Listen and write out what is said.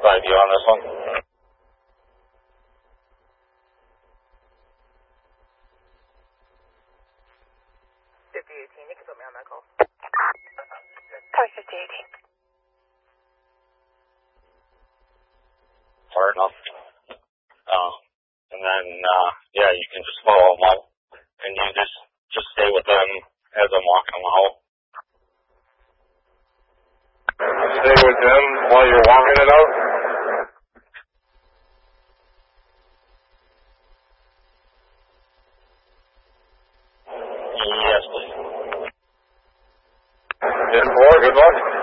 side you on this one. 5018, you can put me on that call. Copy 5018. Far enough. And then, yeah, you can just follow them out. And you just stay with them as I'm walking them out. Stay with them while you're walking it out? Yes, please. 10-4, good luck.